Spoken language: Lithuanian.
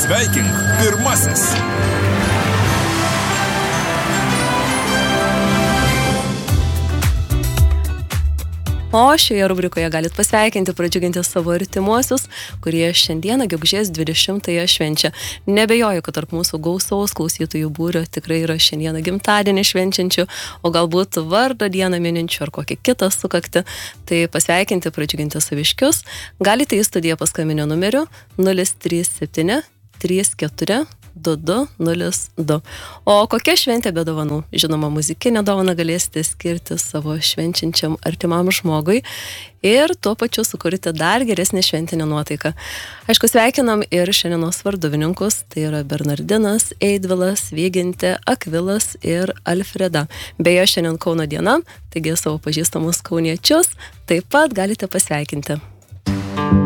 Pasveikink pirmasis. O šioje rubrikoje galit pasveikinti, pradžiuginti savo artimuosius, kurie šiandieną gegužės 20-ąją švenčia. Nebejoju, kad tarp mūsų gausaus klausytojų būrio tikrai yra šiandieną gimtadienį švenčiančių, o galbūt vardo dieną mininčių ar kokį kitą sukaktį. Tai pasveikinti, pradžiuginti saviškius galite į studiją paskambinę numeriu 037 34 2202. O kokia šventė be dovanų? Žinoma, muzikinę dovaną galėsite skirti savo švenčiančiam artimam žmogui ir tuo pačiu sukurti dar geresnį šventinę nuotaiką. Aišku, sveikinam ir šiandienos varduvininkus, tai yra Bernardinas, Eidvilas, Vygintė, Akvilas ir Alfreda. Beje, šiandien Kauno diena, taigi savo pažįstamus kauniečius taip pat galite pasveikinti.